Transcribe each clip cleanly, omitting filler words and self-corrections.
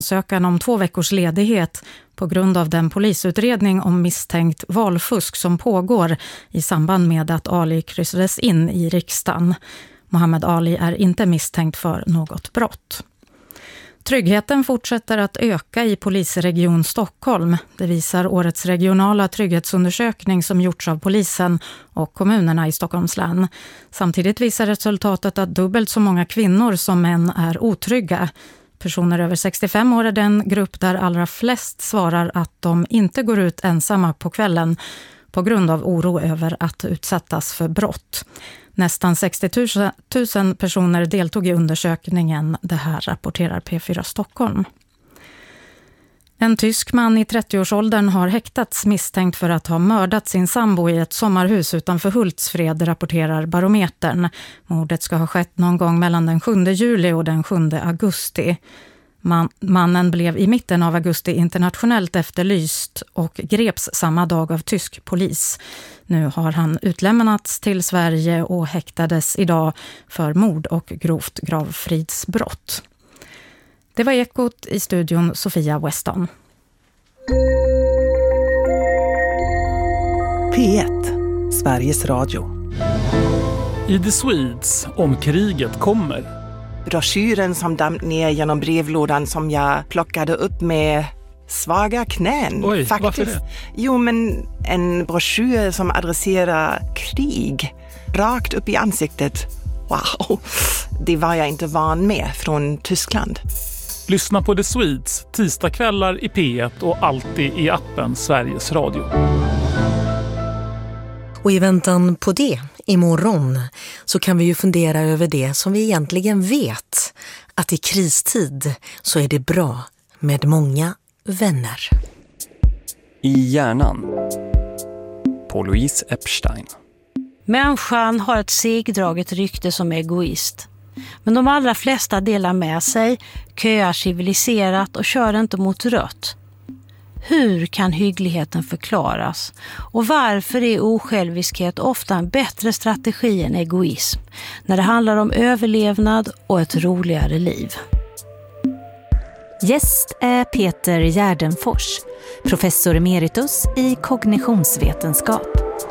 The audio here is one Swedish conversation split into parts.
ansökan om 2 veckors ledighet på grund av den polisutredning om misstänkt valfusk som pågår i samband med att Ali kryssades in i riksdagen. Mohammed Ali är inte misstänkt för något brott. Tryggheten fortsätter att öka i polisregion Stockholm. Det visar årets regionala trygghetsundersökning som gjorts av polisen och kommunerna i Stockholms län. Samtidigt visar resultatet att dubbelt så många kvinnor som män är otrygga. Personer över 65 år är den grupp där allra flest svarar att de inte går ut ensamma på kvällen på grund av oro över att utsättas för brott. Nästan 60 000 personer deltog i undersökningen. Det här rapporterar P4 Stockholm. En tysk man i 30-årsåldern har häktats misstänkt för att ha mördat sin sambo i ett sommarhus utanför Hultsfred, rapporterar Barometern. Mordet ska ha skett någon gång mellan den 7 juli och den 7 augusti. Mannen blev i mitten av augusti internationellt efterlyst och greps samma dag av tysk polis. Nu har han utlämnats till Sverige och häktades idag för mord och grovt gravfridsbrott. Det var Ekot, i studion Sofia Weston. P1, Sveriges Radio. I The Swedes, om kriget kommer. Broschyren som damp ner genom brevlådan som jag plockade upp med svaga knän. Oj, faktiskt. varför det? Jo, men en broschyr som adresserar krig rakt upp i ansiktet. Wow, det var jag inte van med från Tyskland. Lyssna på The Swedes tisdagskvällar i P1 och alltid i appen Sveriges Radio. Och i väntan på det, imorgon, så kan vi ju fundera över det som vi egentligen vet. Att i kristid så är det bra med många vänner. I hjärnan. På Louise Epstein. Människan har ett segdraget rykte som egoist. Men de allra flesta delar med sig, köar civiliserat och kör inte mot rött. Hur kan hyggligheten förklaras? Och varför är osjälviskhet ofta en bättre strategi än egoism när det handlar om överlevnad och ett roligare liv? Gäst är Peter Gärdenfors, professor emeritus i kognitionsvetenskap.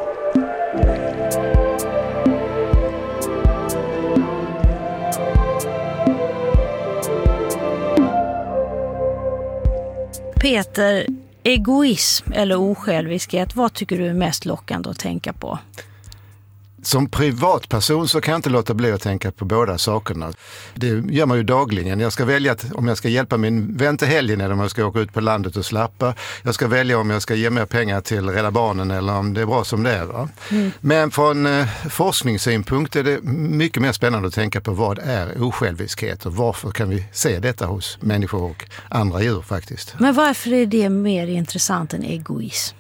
Peter, egoism eller osjälviskhet, vad tycker du är mest lockande att tänka på? Som privatperson så kan jag inte låta bli att tänka på båda sakerna. Det gör man ju dagligen. Jag ska välja om jag ska hjälpa min vän till helgen eller om jag ska åka ut på landet och slappa. Jag ska välja om jag ska ge mer pengar till Rädda Barnen eller om det är bra som det är. Va? Men från forskningssynpunkt är det mycket mer spännande att tänka på vad är osjälviskhet och varför kan vi se detta hos människor och andra djur faktiskt. Men varför är det mer intressant än egoism?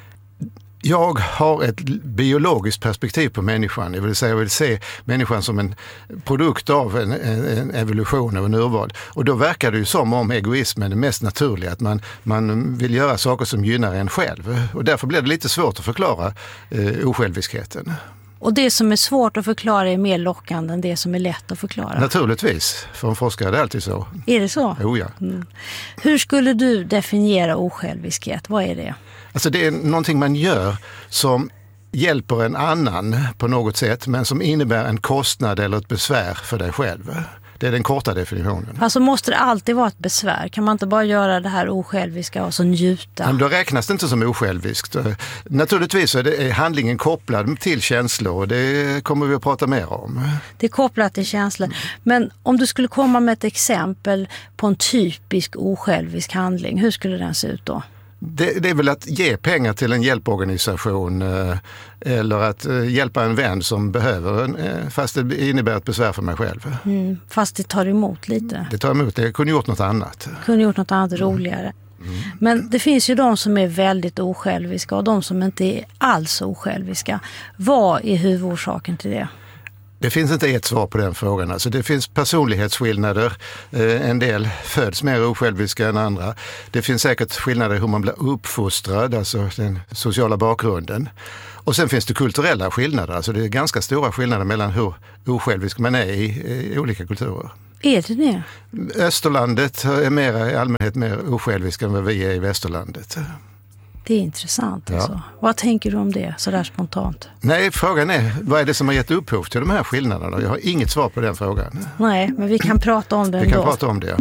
Jag har ett biologiskt perspektiv på människan. Det vill säga jag vill se människan som en produkt av en evolution och en urval. Och då verkar det ju som om egoismen är det mest naturliga. Att man vill göra saker som gynnar en själv. Och därför blir det lite svårt att förklara osjälviskheten. Och det som är svårt att förklara är mer lockande än det som är lätt att förklara? Naturligtvis. För en forskare är det alltid så. Är det så? Oh ja. Hur skulle du definiera osjälviskhet? Vad är det? Alltså det är någonting man gör som hjälper en annan på något sätt men som innebär en kostnad eller ett besvär för dig själv. Det är den korta definitionen. Alltså måste det alltid vara ett besvär? Kan man inte bara göra det här osjälviska och så njuta? Men då räknas det inte som osjälviskt. Naturligtvis är handlingen kopplad till känslor och det kommer vi att prata mer om. Det är kopplat till känslor. Men om du skulle komma med ett exempel på en typisk osjälvisk handling, hur skulle den se ut då? Det är väl att ge pengar till en hjälporganisation eller att hjälpa en vän som behöver, fast det innebär ett besvär för mig själv. Fast det tar emot lite. Det tar emot, det kunde gjort något annat. Kunde gjort något annat roligare. Men det finns ju de som är väldigt osjälviska och de som inte är alls osjälviska. Vad är huvudorsaken till det? Det finns inte ett svar på den frågan. Alltså det finns personlighetsskillnader. En del föds mer osjälviska än andra. Det finns säkert skillnader i hur man blir uppfostrad, alltså den sociala bakgrunden. Och sen finns det kulturella skillnader. Alltså det är ganska stora skillnader mellan hur osjälvisk man är i olika kulturer. Är det det? Österlandet är mer, i allmänhet mer osjälviska än vad vi är i västerlandet. Det är intressant alltså. Vad tänker du om det sådär spontant? Nej, frågan är, vad är det som har gett upphov till de här skillnaderna? Jag har inget svar på den frågan. Nej, men vi kan prata om det ändå. Vi kan prata om det.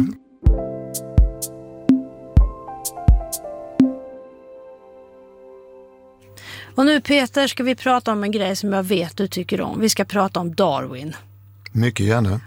Och nu Peter ska vi prata om en grej som jag vet du tycker om. Vi ska prata om Darwin. Mycket gärna.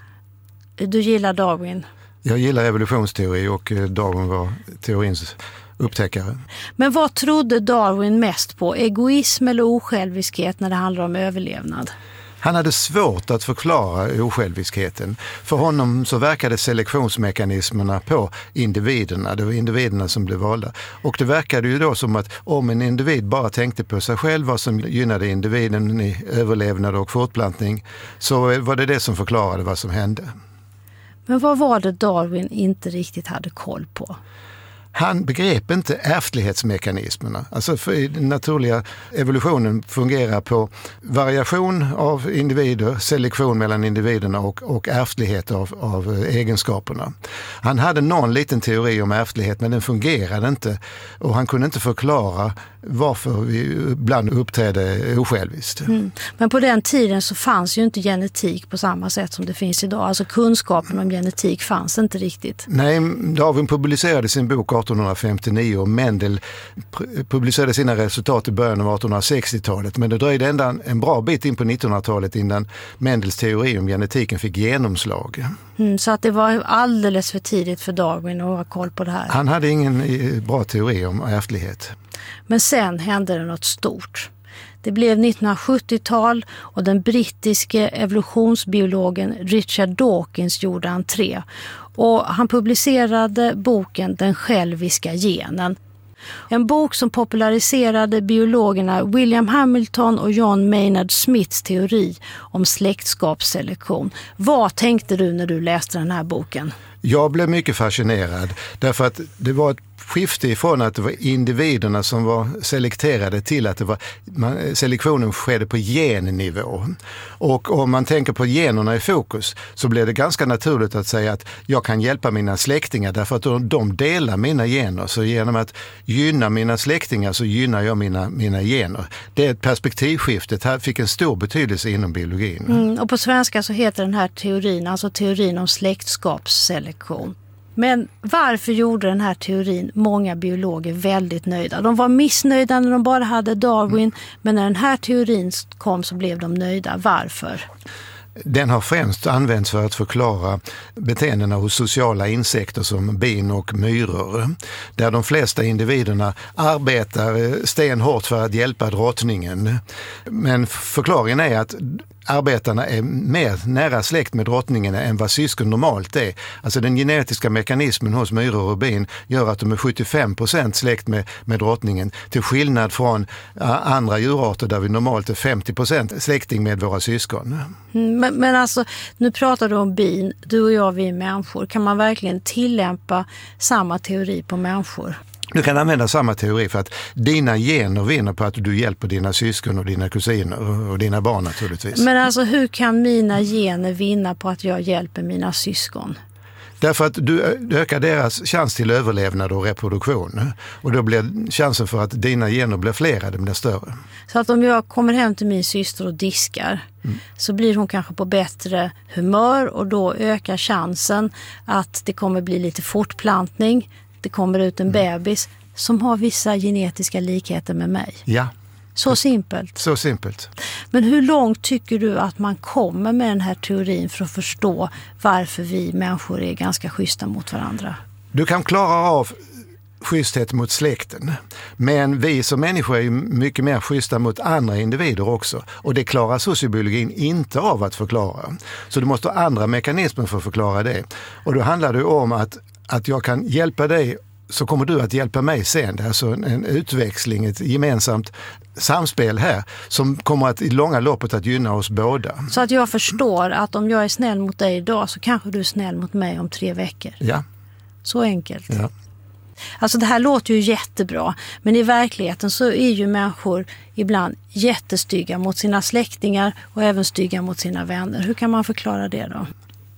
Du gillar Darwin? Jag gillar evolutionsteori och Darwin var teorins upptäckare. Men vad trodde Darwin mest på? Egoism eller osjälviskhet när det handlar om överlevnad? Han hade svårt att förklara osjälviskheten. För honom så verkade selektionsmekanismerna på individerna. Det var individerna som blev valda. Och det verkade ju då som att om en individ bara tänkte på sig själv, vad som gynnade individen i överlevnad och fortplantning, så var det som förklarade vad som hände. Men vad var det Darwin inte riktigt hade koll på? Han begrep inte ärftlighetsmekanismerna. Alltså för den naturliga evolutionen fungerar på variation av individer, selektion mellan individerna och ärftlighet av egenskaperna. Han hade någon liten teori om ärftlighet, men den fungerade inte. Och han kunde inte förklara varför vi ibland uppträdde osjälviskt. Men på den tiden så fanns ju inte genetik på samma sätt som det finns idag. Alltså kunskapen om genetik fanns inte riktigt. Nej, Darwin publicerade sin bok 1859 och Mendel publicerade sina resultat i början av 1860-talet. Men det dröjde ända en bra bit in på 1900-talet innan Mendels teori om genetiken fick genomslag. Så att det var alldeles för tidigt för Darwin att ha koll på det här. Han hade ingen bra teori om ärftlighet. Men sen hände det något stort. Det blev 1970-tal och den brittiske evolutionsbiologen Richard Dawkins gjorde entré. Och han publicerade boken Den själviska genen. En bok som populariserade biologerna William Hamilton och John Maynard Smiths teori om släktskapsselektion. Vad tänkte du när du läste den här boken? Jag blev mycket fascinerad därför att det var ett skifte ifrån att det var individerna som var selekterade till att selektionen skedde på gennivå. Och om man tänker på generna i fokus så blir det ganska naturligt att säga att jag kan hjälpa mina släktingar därför att de delar mina gener. Så genom att gynna mina släktingar så gynnar jag mina gener. Det är ett perspektivskifte. Det här fick en stor betydelse inom biologin. Och på svenska så heter den här teorin, alltså teorin om släktskapsselektion. Men varför gjorde den här teorin många biologer väldigt nöjda? De var missnöjda när de bara hade Darwin, men när den här teorin kom så blev de nöjda. Varför? Den har främst använts för att förklara beteendena hos sociala insekter som bin och myror. Där de flesta individerna arbetar stenhårt för att hjälpa drottningen. Men förklaringen är att arbetarna är mer nära släkt med drottningen än vad syskon normalt är. Alltså den genetiska mekanismen hos myror och bin gör att de är 75% släkt med drottningen. Till skillnad från andra djurarter där vi normalt är 50% släkting med våra syskon. Men alltså, nu pratar du om bin, du och jag, vi är människor. Kan man verkligen tillämpa samma teori på människor? Du kan använda samma teori för att dina gener vinner på att du hjälper dina syskon och dina kusiner och dina barn naturligtvis. Men alltså hur kan mina gener vinna på att jag hjälper mina syskon? Därför att du ökar deras chans till överlevnad och reproduktion. Och då blir chansen för att dina gener blir flera, det blir större. Så att om jag kommer hem till min syster och diskar så blir hon kanske på bättre humör och då ökar chansen att det kommer bli lite fortplantning. Det kommer ut en bebis som har vissa genetiska likheter med mig. Ja. Så simpelt. Så simpelt. Men hur långt tycker du att man kommer med den här teorin för att förstå varför vi människor är ganska schyssta mot varandra? Du kan klara av schyssthet mot släkten. Men vi som människor är mycket mer schyssta mot andra individer också. Och det klarar sociobiologin inte av att förklara. Så du måste ha andra mekanismer för att förklara det. Och då handlar det om att jag kan hjälpa dig så kommer du att hjälpa mig sen. Det är alltså en utväxling, ett gemensamt samspel här som kommer att i långa loppet att gynna oss båda. Så att jag förstår att om jag är snäll mot dig idag så kanske du är snäll mot mig om 3 veckor. Ja. Så enkelt. Ja. Alltså det här låter ju jättebra, men i verkligheten så är ju människor ibland jättestygga mot sina släktingar och även stygga mot sina vänner. Hur kan man förklara det då?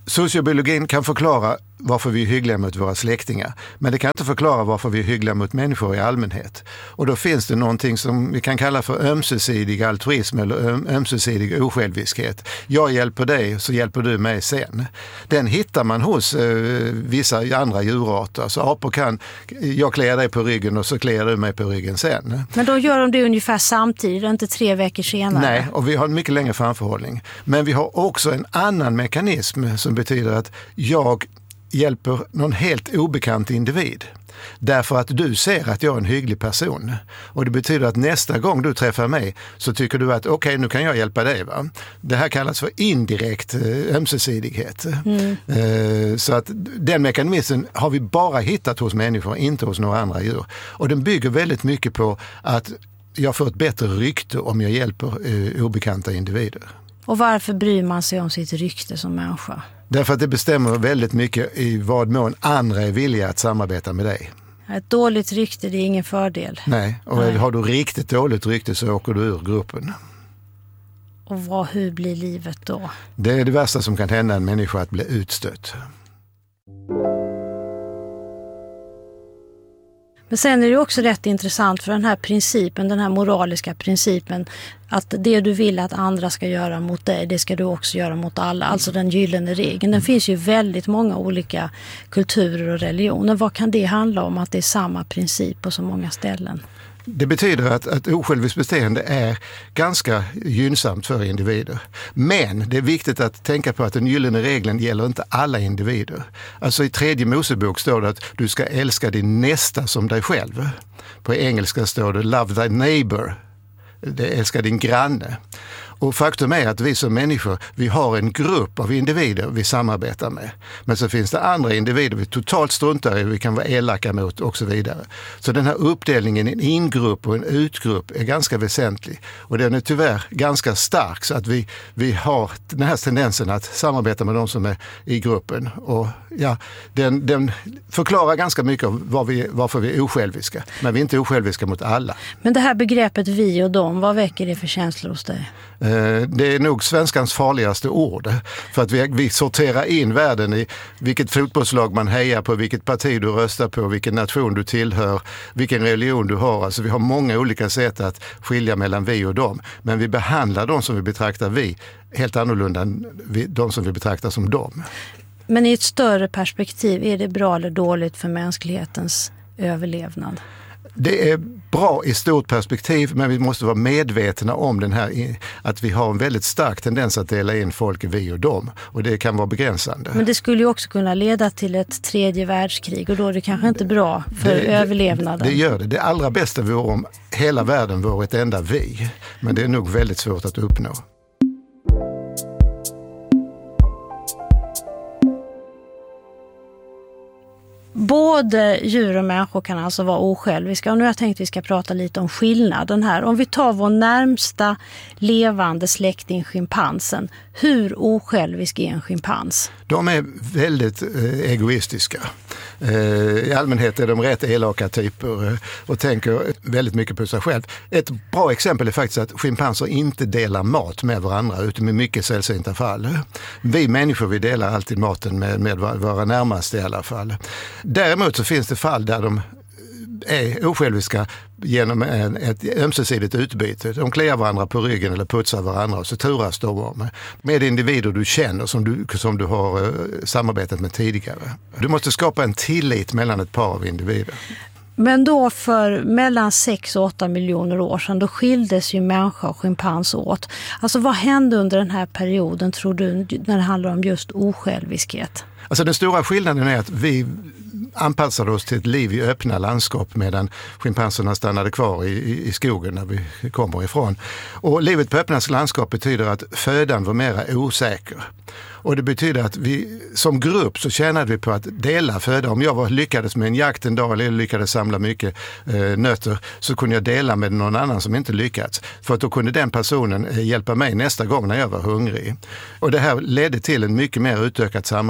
Sociobiologin kan förklara varför vi är hyggliga mot våra släktingar, men det kan inte förklara varför vi är hyggliga mot människor i allmänhet. Och då finns det någonting som vi kan kalla för ömsesidig altruism eller ömsesidig osjälviskhet. Jag hjälper dig så hjälper du mig sen. Den hittar man hos vissa andra djurarter. Alltså apor kan, jag klär dig på ryggen och så klär du mig på ryggen sen. Men då gör de det ungefär samtidigt, inte 3 veckor senare? Nej, och vi har en mycket längre framförhållning. Men vi har också en annan mekanism som betyder att jag hjälper någon helt obekant individ. Därför att du ser att jag är en hygglig person. Och det betyder att nästa gång du träffar mig så tycker du att okej, nu kan jag hjälpa dig. Va? Det här kallas för indirekt ömsesidighet. Så att den mekanismen har vi bara hittat hos människor, inte hos några andra djur. Och den bygger väldigt mycket på att jag får ett bättre rykte om jag hjälper obekanta individer. Och varför bryr man sig om sitt rykte som människa? Därför att det bestämmer väldigt mycket i vad mån andra är villiga att samarbeta med dig. Ett dåligt rykte, det är ingen fördel. Nej, och har du riktigt dåligt rykte så åker du ur gruppen. Och hur blir livet då? Det är det värsta som kan hända en människa, att bli utstött. Men sen är det också rätt intressant för den här principen, den här moraliska principen, att det du vill att andra ska göra mot dig, det ska du också göra mot alla. Alltså den gyllene regeln. Den finns ju väldigt många olika kulturer och religioner. Vad kan det handla om, att det är samma princip på så många ställen? Det betyder att osjälviskt beteende är ganska gynnsamt för individer. Men det är viktigt att tänka på att den gyllene regeln gäller inte alla individer. Alltså i 3:e Mosebok står det att du ska älska din nästa som dig själv. På engelska står det love thy neighbor. Älska din granne. Och faktum är att vi som människor, vi har en grupp av individer vi samarbetar med. Men så finns det andra individer vi totalt struntar i, vi kan vara elaka mot och så vidare. Så den här uppdelningen i en ingrupp och en utgrupp är ganska väsentlig. Och den är tyvärr ganska stark, så att vi har den här tendensen att samarbeta med de som är i gruppen. Och ja, den förklarar ganska mycket om varför vi är osjälviska. Men vi är inte osjälviska mot alla. Men det här begreppet vi och dem, vad väcker det för känslor hos dig? Det är nog svenskans farligaste ord. För att vi sorterar in världen i vilket fotbollslag man hejar på, vilket parti du röstar på, vilken nation du tillhör, vilken religion du har. Alltså vi har många olika sätt att skilja mellan vi och dem. Men vi behandlar de som vi betraktar vi helt annorlunda än de som vi betraktar som dem. Men i ett större perspektiv, är det bra eller dåligt för mänsklighetens överlevnad? Det är bra i stort perspektiv, men vi måste vara medvetna om den här, att vi har en väldigt stark tendens att dela in folk i vi och dem, och det kan vara begränsande. Men det skulle ju också kunna leda till ett 3:e världskrig, och då är det kanske inte bra för överlevnaden. Det gör det. Det allra bästa vore om hela världen vore ett enda vi, men det är nog väldigt svårt att uppnå. Både djur och människor kan alltså vara osjälviska, och nu har jag tänkt att vi ska prata lite om skillnaden här. Om vi tar vår närmsta levande släkting, schimpansen. Hur osjälvisk är en schimpans? De är väldigt egoistiska. I allmänhet är de rätt elaka typer och tänker väldigt mycket på sig själv. Ett bra exempel är faktiskt att schimpanser inte delar mat med varandra, utan med mycket sällsynta fall. Vi människor, vi delar alltid maten med våra närmaste i alla fall. Däremot så finns det fall där de är osjälviska genom ett ömsesidigt utbyte. De kliar varandra på ryggen eller putsar varandra, och så turas de med individer du känner som du har samarbetat med tidigare. Du måste skapa en tillit mellan ett par av individer. Men då för mellan 6 och 8 miljoner år sedan, då skildes ju människa och schimpans åt. Alltså vad hände under den här perioden, tror du, när det handlar om just osjälviskhet? Alltså den stora skillnaden är att vi anpassade oss till ett liv i öppna landskap, medan schimpanserna stannade kvar i skogen när vi kommer ifrån. Och livet på öppna landskap betyder att födan var mera osäker. Och det betyder att vi som grupp så tjänade vi på att dela föda. Om jag lyckades med en jakt en dag eller lyckades samla mycket nötter, så kunde jag dela med någon annan som inte lyckats. För att då kunde den personen hjälpa mig nästa gång när jag var hungrig. Och det här ledde till en mycket mer utökat samarbete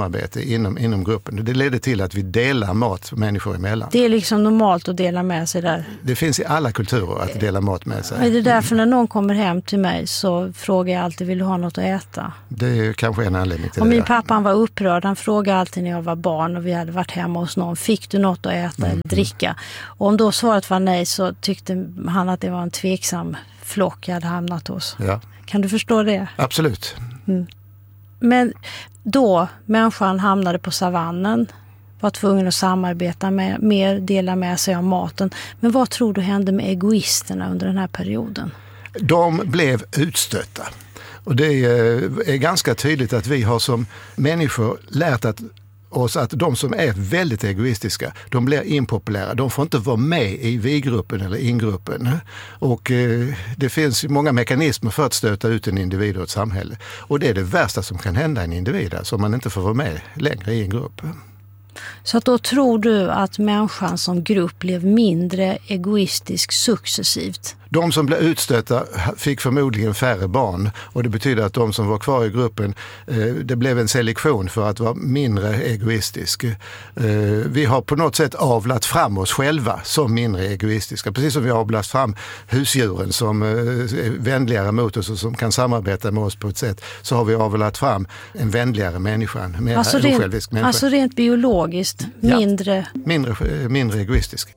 inom gruppen. Det ledde till att vi delar mat människor emellan. Det är liksom normalt att dela med sig där. Det finns i alla kulturer att dela mat med sig. Är det därför när någon kommer hem till mig så frågar jag alltid, vill du ha något att äta? Det är kanske en anledning till och det. Min pappa han var upprörd, han frågade alltid när jag var barn och vi hade varit hemma hos någon, fick du något att äta eller dricka? Och om då svaret var nej så tyckte han att det var en tveksam flock jag hade hamnat hos. Ja. Kan du förstå det? Absolut. Men då människan hamnade på savannen, var tvungen att samarbeta med, mer dela med sig av maten. Men vad tror du hände med egoisterna under den här perioden? De blev utstötta. Och det är ganska tydligt att vi har som människor lärt oss att de som är väldigt egoistiska, de blir impopulära. De får inte vara med i vi-gruppen eller ingruppen. Och det finns många mekanismer för att stöta ut en individ och ett samhälle. Och det är det värsta som kan hända en individ, alltså om man inte får vara med längre i en grupp. Så att då tror du att människan som grupp blev mindre egoistisk successivt? De som blev utstötta fick förmodligen färre barn och det betyder att de som var kvar i gruppen, det blev en selektion för att vara mindre egoistisk. Vi har på något sätt avlat fram oss själva som mindre egoistiska. Precis som vi har avlat fram husdjuren som är vänligare mot oss och som kan samarbeta med oss på ett sätt, så har vi avlat fram en vänligare människa, en mer osjälvisk människa. Alltså rent biologiskt, mindre... Ja, mindre egoistisk.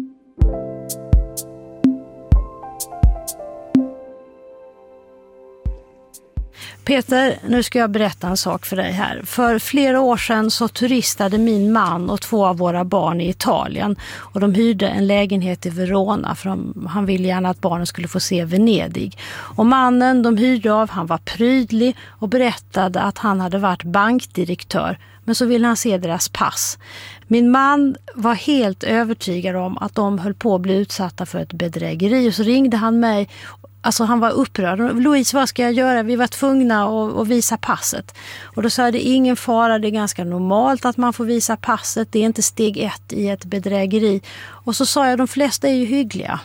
Peter, nu ska jag berätta en sak för dig här. För flera år sedan så turistade min man och 2 av våra barn i Italien. Och de hyrde en lägenhet i Verona för han ville gärna att barnen skulle få se Venedig. Och mannen de hyrde av, han var prydlig och berättade att han hade varit bankdirektör. Men så ville han se deras pass. Min man var helt övertygad om att de höll på att bli utsatta för ett bedrägeri. Och så ringde han mig. Alltså han var upprörd. Louise, vad ska jag göra? Vi var tvungna att visa passet. Och då sa jag, det är ingen fara, det är ganska normalt att man får visa passet. Det är inte steg 1 i ett bedrägeri. Och så sa jag, de flesta är ju hyggliga.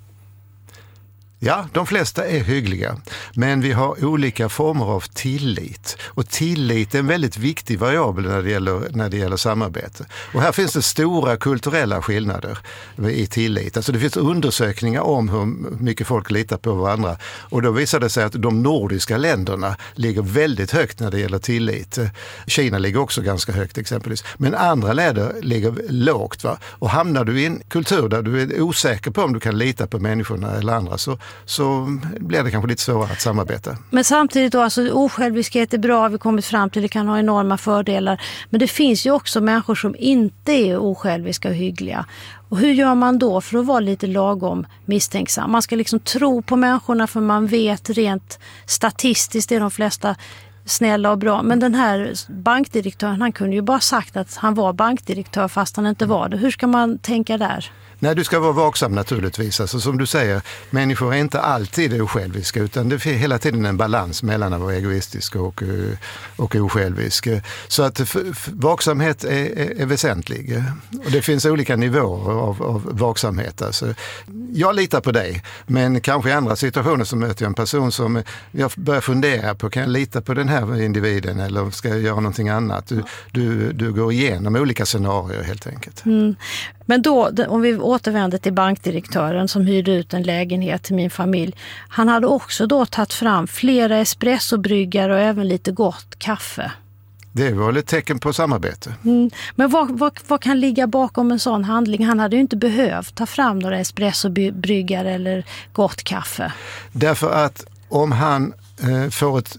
Ja, de flesta är hyggliga, men vi har olika former av tillit. Och tillit är en väldigt viktig variabel när det gäller samarbete. Och här finns det stora kulturella skillnader i tillit. Alltså det finns undersökningar om hur mycket folk litar på varandra. Och då visar det sig att de nordiska länderna ligger väldigt högt när det gäller tillit. Kina ligger också ganska högt exempelvis. Men andra länder ligger lågt. Va? Och hamnar du i en kultur där du är osäker på om du kan lita på människorna eller andra så blir det kanske lite svårare att samarbeta. Men samtidigt då, alltså osjälviskhet är bra, vi kommit fram till, det kan ha enorma fördelar. Men det finns ju också människor som inte är osjälviska och hyggliga. Och hur gör man då för att vara lite lagom misstänksam? Man ska liksom tro på människorna för man vet rent statistiskt är de flesta snälla och bra. Men den här bankdirektören, han kunde ju bara sagt att han var bankdirektör fast han inte var det. Hur ska man tänka där? Nej, du ska vara vaksam naturligtvis. Alltså, som du säger, människor är inte alltid osjälviska utan det är hela tiden en balans mellan att vara egoistisk och osjälvisk. Så att vaksamhet är väsentlig. Och det finns olika nivåer av vaksamhet. Alltså, jag litar på dig, men kanske i andra situationer så möter jag en person som jag börjar fundera på, kan jag lita på den här individen eller ska jag göra någonting annat? Du går igenom olika scenarier helt enkelt. Men då, om vi återvänder till bankdirektören som hyrde ut en lägenhet till min familj. Han hade också då tagit fram flera espressobryggare och även lite gott kaffe. Det var ett tecken på samarbete. Men vad kan ligga bakom en sån handling? Han hade ju inte behövt ta fram några espressobryggare eller gott kaffe. Därför att om han får ett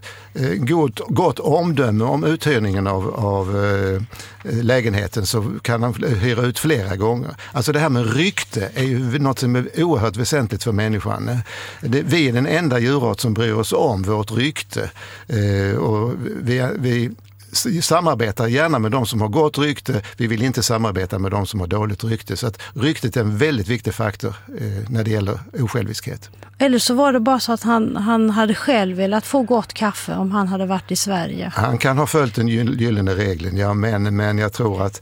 gott omdöme om uthyrningen av lägenheten så kan han hyra ut flera gånger. Alltså det här med rykte är ju något som är oerhört väsentligt för människan. Vi är den enda djurart som bryr oss om vårt rykte och vi samarbetar gärna med de som har gott rykte. Vi vill inte samarbeta med de som har dåligt rykte. Så att ryktet är en väldigt viktig faktor när det gäller osjälviskhet. Eller så var det bara så att han hade själv velat få gott kaffe om han hade varit i Sverige. Han kan ha följt den gyllene regeln, ja, men jag tror att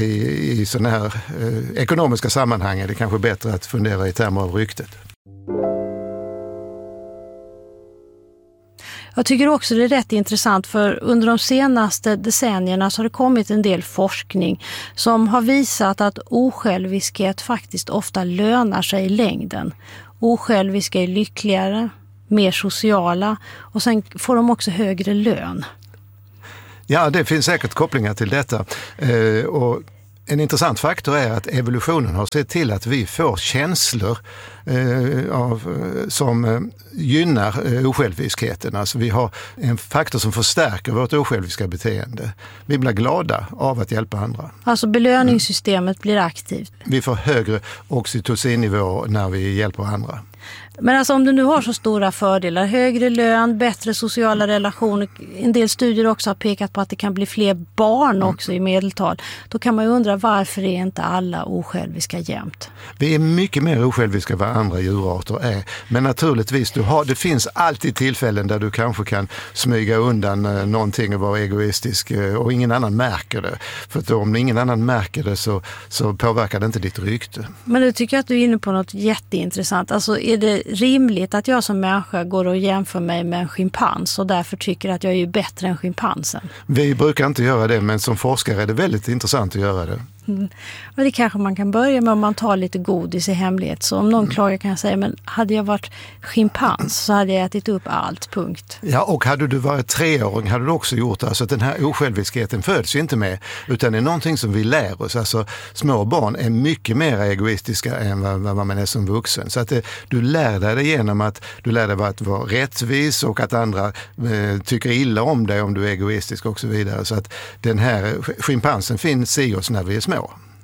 i sådana här ekonomiska sammanhang är det kanske bättre att fundera i termer av ryktet. Jag tycker också det är rätt intressant, för under de senaste decennierna så har det kommit en del forskning som har visat att osjälviskhet faktiskt ofta lönar sig i längden. Osjälviska är lyckligare, mer sociala och sen får de också högre lön. Ja, det finns säkert kopplingar till detta. Och en intressant faktor är att evolutionen har sett till att vi får känslor som gynnar osjälviskheten. Alltså vi har en faktor som förstärker vårt osjälviska beteende. Vi blir glada av att hjälpa andra. Alltså belöningssystemet blir aktivt. Vi får högre oxytocinnivåer när vi hjälper andra. Men alltså om du nu har så stora fördelar, högre lön, bättre sociala relationer, en del studier också har pekat på att det kan bli fler barn också i medeltal, då kan man ju undra varför är inte alla osjälviska jämt? Vi är mycket mer osjälviska än vad andra djurarter är, men naturligtvis det finns alltid tillfällen där du kanske kan smyga undan någonting och vara egoistisk och ingen annan märker det. För om ingen annan märker det så påverkar det inte ditt rykte. Men du tycker att du är inne på något jätteintressant. Alltså är det rimligt att jag som människa går och jämför mig med en schimpans och därför tycker att jag är ju bättre än schimpansen? Vi brukar inte göra det, men som forskare är det väldigt intressant att göra det. Och det kanske man kan börja med om man tar lite godis i hemlighet. Så om någon klagar kan jag säga, men hade jag varit schimpans så hade jag ätit upp allt, punkt. Ja, och hade du varit 3-åring hade du också gjort det. Alltså att den här osjälviskheten föds ju inte med, utan det är någonting som vi lär oss. Alltså små barn är mycket mer egoistiska än vad man är som vuxen. Så att du lär dig det genom att du lär dig att vara rättvis och att andra tycker illa om dig om du är egoistisk och så vidare. Så att den här schimpansen finns i oss när vi är små.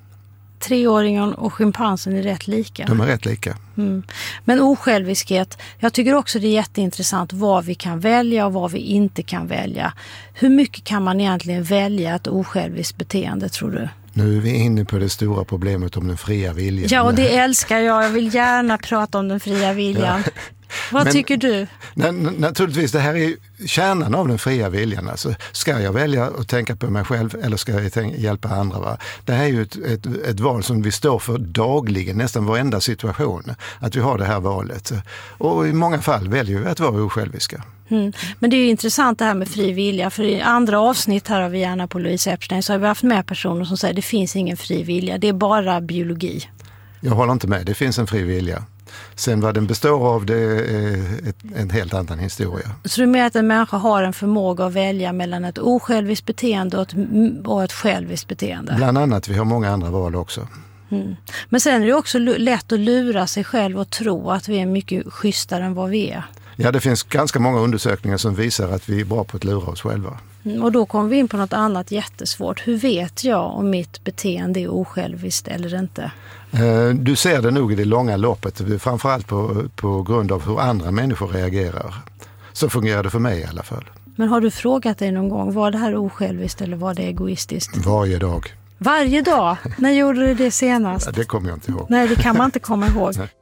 3-åringen och schimpansen är rätt lika. De är rätt lika. Men osjälviskhet, jag tycker också det är jätteintressant vad vi kan välja och vad vi inte kan välja. Hur mycket kan man egentligen välja ett osjälviskt beteende, tror du? Nu är vi inne på det stora problemet om den fria viljan. Ja, och det älskar jag. Jag vill gärna prata om den fria viljan. Ja. Vad tycker du? Naturligtvis, det här är kärnan av den fria viljan. Alltså, ska jag välja att tänka på mig själv eller ska jag hjälpa andra? Va? Det här är ju ett val som vi står för dagligen, nästan varenda situation. Att vi har det här valet. Och i många fall väljer vi att vara osjälviska. Men det är ju intressant det här med fri vilja, för i andra avsnitt här av Vi gärna på Louise Epstein så har vi haft med personer som säger att det finns ingen fri vilja, det är bara biologi. Jag håller inte med, det finns en fri vilja. Sen vad den består av, det är en helt annan historia. Så du menar att en människa har en förmåga att välja mellan ett osjälviskt beteende och ett själviskt beteende? Bland annat, vi har många andra val också. Men sen är det också lätt att lura sig själv och tro att vi är mycket schysstare än vad vi är. Ja, det finns ganska många undersökningar som visar att vi är bra på att lura oss själva. Och då kommer vi in på något annat jättesvårt. Hur vet jag om mitt beteende är osjälviskt eller inte? Du ser det nog i det långa loppet, framförallt på grund av hur andra människor reagerar. Så fungerar det för mig i alla fall. Men har du frågat dig någon gång, var det här osjälviskt eller var det egoistiskt? Varje dag. Varje dag? När gjorde du det senast? Ja, det kommer jag inte ihåg. Nej, det kan man inte komma ihåg. Nej.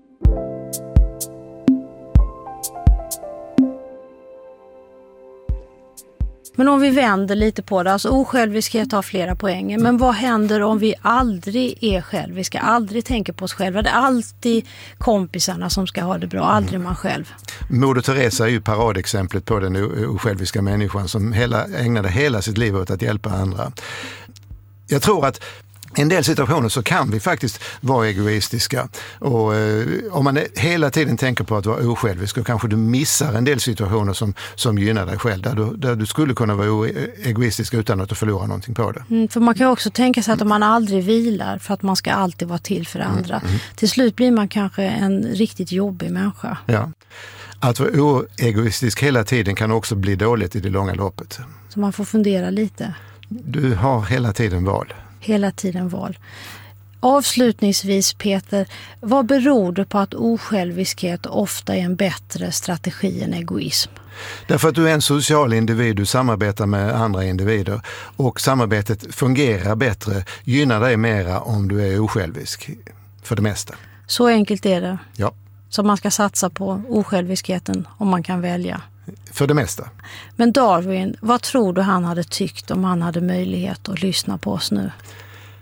Men om vi vänder lite på det, alltså osjälviskhet har flera poänger. Men vad händer om vi aldrig är själviska, aldrig tänker på oss själva? Det är alltid kompisarna som ska ha det bra, aldrig man själv. Moder Teresa är ju paradexemplet på den osjälviska människan som ägnade hela sitt liv åt att hjälpa andra. Jag tror att i en del situationer så kan vi faktiskt vara egoistiska och om man hela tiden tänker på att vara osjälvisk så kanske du missar en del situationer som gynnar dig själv där du skulle kunna vara egoistisk utan att förlora någonting på det. För man kan också tänka sig att om man aldrig vilar för att man ska alltid vara till för andra. Till slut blir man kanske en riktigt jobbig människa. Ja. Att vara oegoistisk hela tiden kan också bli dåligt i det långa loppet. Så man får fundera lite. Du har hela tiden val. Hela tiden val. Avslutningsvis, Peter, vad beror det på att osjälviskhet ofta är en bättre strategi än egoism? Därför att du är en social individ, du samarbetar med andra individer och samarbetet fungerar bättre, gynnar dig mera om du är osjälvisk för det mesta. Så enkelt är det? Ja. Så man ska satsa på osjälviskheten om man kan välja? För det mesta. Men Darwin, vad tror du han hade tyckt om han hade möjlighet att lyssna på oss nu?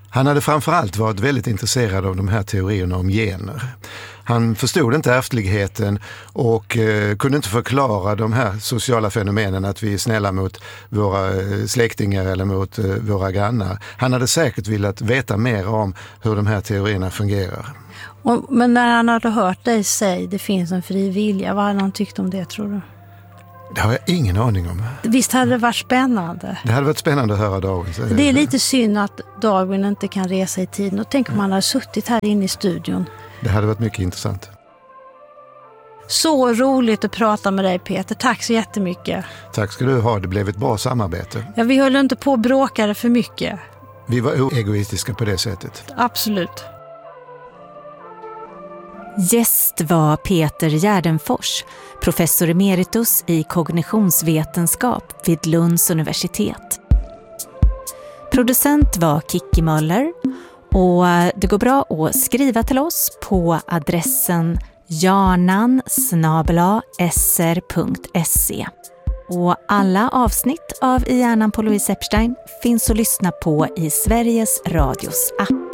Han hade framförallt varit väldigt intresserad av de här teorierna om gener. Han förstod inte ärftligheten och kunde inte förklara de här sociala fenomenen, att vi är snälla mot våra släktingar eller mot våra grannar. Han hade säkert velat veta mer om hur de här teorierna fungerar. Men när han hade hört dig säga det finns en fri vilja, vad hade han tyckt om det, tror du? Det har jag ingen aning om. Visst hade det varit spännande? Det hade varit spännande att höra Darwin. Det är lite synd att Darwin inte kan resa i tiden. Och tänk om han hade suttit här inne i studion. Det hade varit mycket intressant. Så roligt att prata med dig, Peter. Tack så jättemycket. Tack ska du ha. Det blev ett bra samarbete. Ja, vi höll inte på att bråka för mycket. Vi var oegoistiska på det sättet. Absolut. Gäst var Peter Gärdenfors, professor emeritus i kognitionsvetenskap vid Lunds universitet. Producent var Kikki Möller och det går bra att skriva till oss på adressen jarnan@sr.se. Och alla avsnitt av I hjärnan på Louise Epstein finns att lyssna på i Sveriges Radios app.